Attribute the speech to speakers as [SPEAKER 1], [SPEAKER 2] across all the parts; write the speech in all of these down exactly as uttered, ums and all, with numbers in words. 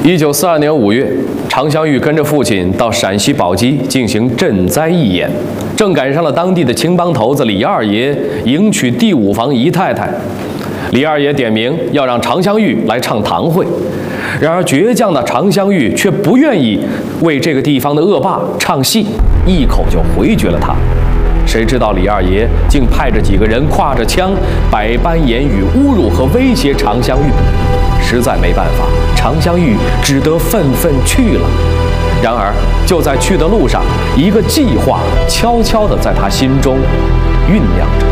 [SPEAKER 1] 一九四二年五月，常香玉跟着父亲到陕西宝鸡进行赈灾义演，正赶上了当地的青帮头子李二爷迎娶第五房姨太太。李二爷点名要让常香玉来唱堂会，然而倔强的常香玉却不愿意为这个地方的恶霸唱戏，一口就回绝了他。谁知道李二爷竟派着几个人挎着枪，百般言语侮辱和威胁常香玉。实在没办法，常香玉只得愤愤去了。然而就在去的路上，一个计划悄悄地在他心中酝酿着。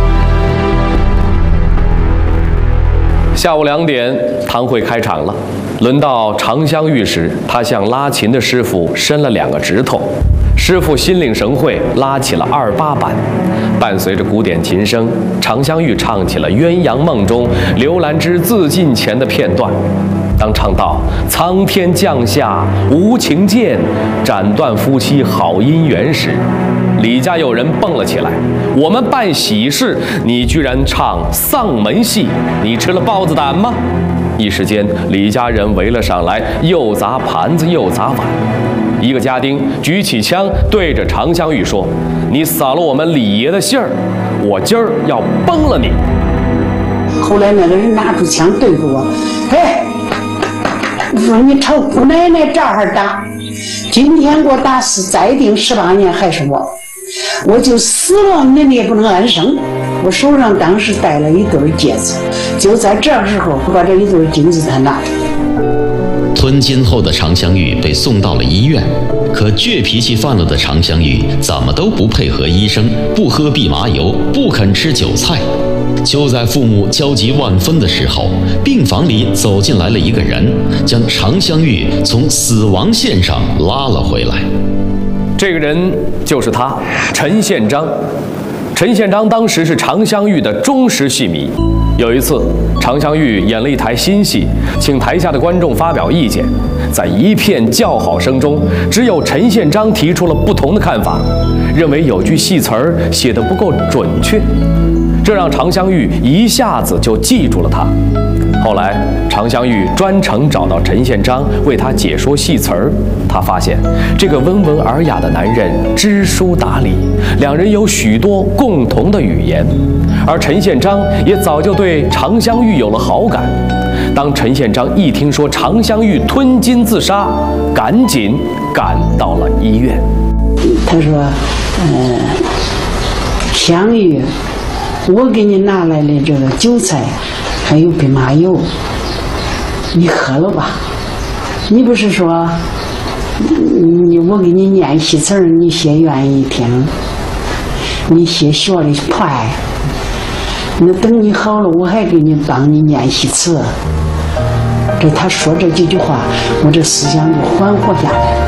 [SPEAKER 1] 下午两点，堂会开场了。轮到常香玉时，他向拉琴的师傅伸了两个指头。师傅心领神会，拉起了二八板，伴随着古典琴声，常香玉唱起了《鸳鸯梦》中刘兰芝自尽前的片段。当唱到“苍天降下无情剑，斩断夫妻好姻缘”时，李家有人蹦了起来：“我们办喜事，你居然唱丧门戏，你吃了豹子胆吗？”一时间，李家人围了上来，又砸盘子又砸碗。一个家丁举起枪对着常香玉说：“你扫了我们李爷的信儿，我今儿要崩了你。”
[SPEAKER 2] 后来那个人拿出枪对着我：“哎，说你朝姑奶奶这儿打，今天给我打死，再定十八年还是我，我就死了，你也不能安生。”我手上当时戴了一对戒指，就在这时候我把这一对金子他拿着。
[SPEAKER 3] 吞金后的常香玉被送到了医院，可倔脾气犯了的常香玉怎么都不配合医生，不喝蓖麻油，不肯吃韭菜。就在父母焦急万分的时候，病房里走进来了一个人，将常香玉从死亡线上拉了回来。
[SPEAKER 1] 这个人就是他，陈宪章。陈宪章当时是常香玉的忠实戏迷。有一次，常香玉演了一台新戏，请台下的观众发表意见，在一片叫好声中，只有陈宪章提出了不同的看法，认为有句戏词儿写得不够准确，这让常香玉一下子就记住了他。后来，常香玉专程找到陈宪章为他解说戏词儿，他发现这个温文尔雅的男人知书达理，两人有许多共同的语言，而陈宪章也早就对常香玉有了好感。当陈宪章一听说常香玉吞金自杀，赶紧赶到了医院。
[SPEAKER 2] 他说：“嗯、呃，香玉，我给你拿来的这个韭菜。”还有蓖麻油，你喝了吧。你不是说你我给你念戏词儿，你些愿意听，你些学的快，那等你好了，我还给你帮你念戏词。这他说这几句话，我这思想就缓和下来了。